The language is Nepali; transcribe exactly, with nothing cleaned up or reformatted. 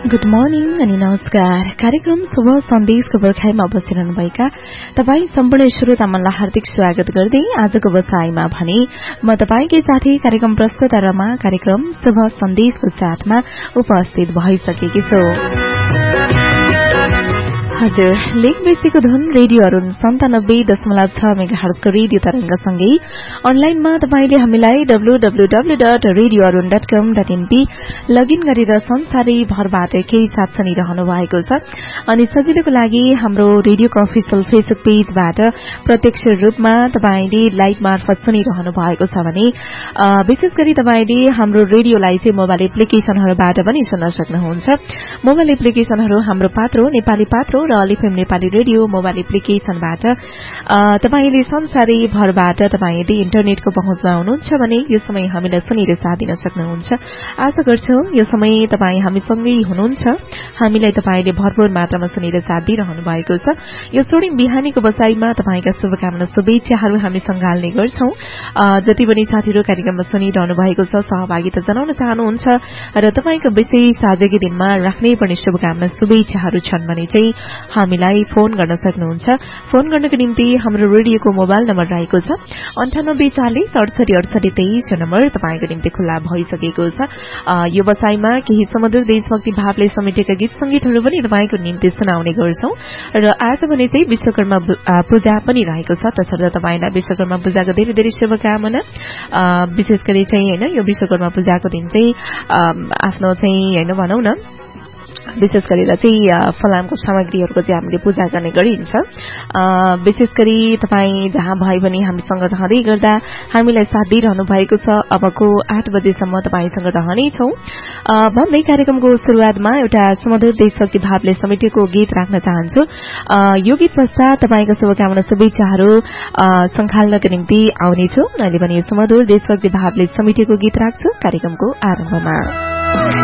गुड मर्निङ अनि नमस्कार। कार्यक्रम शुभ सन्देशको बर्खाइमा बसिरहनुभएका तपाईँ सम्पूर्ण श्रोतामनलाई हार्दिक स्वागत गर्दै आजको बसाइमा भने म तपाईँकै साथी कार्यक्रम प्रस्तुता रमा कार्यक्रम शुभ सन्देशको साथमा उपस्थित भइसकेकी छु। हजुर, लेक बेसीको धुन रेडियो अरुण सन्तानब्बे दशमलव छ मेगाहर्जको रेडियो तरंगसँगै अनलाइनमा तपाईले हामीलाई W W W dot radio Arun dot कम डट एनपी लगइन गरेर संसारै भरबाट केही साथ सुनिरहनु भएको छ। अनि सजिलोको लागि हाम्रो रेडियोको अफिसियल फेसबुक पेजबाट प्रत्यक्ष रूपमा तपाईले लाइभ मार्फत सुनिरहनु भएको छ भने विशेष गरी तपाईले हाम्रो रेडियोलाई चाहिँ मोबाइल एप्लिकेशनहरूबाट पनि सुन्न सक्नुहुन्छ। मोबाइल एप्लिकेशनहरू हाम्रो पात्रो नेपाली पात्रो र एफएम नेपाली रेडियो मोबाइल एप्लिकेशनबाट तपाईले संसारै भरबाट तपाईले इन्टरनेटको पहुँचमा हुनुहुन्छ भने यो समय हामीलाई सुनेर साथ दिन सक्नुहुन्छ। आशा गर्छु यो समय तपाई हामीसँगै हुनुहुन्छ, हामीलाई तपाईले भरपूर मात्रामा सुनेर साथ दिइरहनु भएको छ। यो सोडिङ बिहानीको बसाईमा तपाईका शुभकामना शुभेच्छाहरू हामी सँगाल्ने गर्छौं। जति पनि साथीहरू कार्यक्रममा सुनिरहनु भएको छ सहभागिता जनाउन चाहनुहुन्छ र तपाईको विशेष आजकै दिनमा राख्नै पर्ने शुभकामना शुभेच्छाहरू छन् भने चाहिँ हामीलाई फोन गर्न सक्नुहुन्छ। फोन गर्नको निम्ति हाम्रो रेडियोको मोबाइल नम्बर रहेको छ अन्ठानब्बे चालिस अडसठी अडसठी तेइस यो नम्बर तपाईको निम्ति खुल्ला भइसकेको छ। यो बसाईमा केही सुमधुर देशभक्ति भावले समेटेका गीत संगीतहरू पनि तपाईको निम्ति सुनाउने गर्छौं र आज भने चाहिँ विश्वकर्मा पूजा पनि रहेको छ। त्यसर्थ तपाईलाई विश्वकर्मा पूजाको धेरै धेरै शुभकामना। विशेष गरी चाहिँ हैन यो विश्वकर्मा पूजाको दिन चाहिँ आफ्नो चाहिँ हैन भनौं न विशेष गरेर चाहिँ फलामको सामग्रीहरूको चाहिँ हामीले पूजा गर्ने गरिन्छ। विशेष गरी तपाईँ जहाँ भए पनि हामीसँग रहँदै गर्दा हामीलाई साथ दिइरहनु भएको छ। अबको आठ बजेसम्म तपाईँसँग रहनेछौँ भन्दै कार्यक्रमको शुरूआतमा एउटा सुमधुर देशभक्ति भावले समेटेको गीत राख्न चाहन्छु। यो गीत पश्चात तपाईँको शुभकामना शुभेच्छाहरू संखाल्नको निम्ति आउनेछु। अहिले पनि यो सुमधुर देशभक्ति भावले समेटेको गीत राख्छु कार्यक्रमको आरम्भमा।